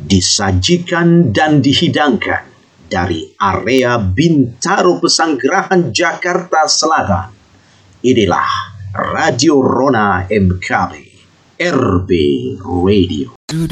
disajikan dan dihidangkan dari area Bintaro Pesanggerahan Jakarta Selatan. Inilah Radio Rona MKB, RB Radio.